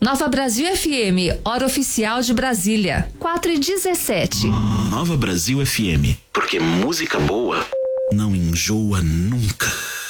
Nova Brasil FM, hora oficial de Brasília, 4h17. Nova Brasil FM, porque música boa não enjoa nunca.